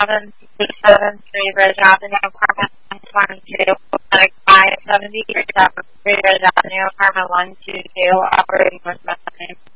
737 Ridge Avenue, apartment 122, 570 Ridge Avenue, apartment 122, operating with methane.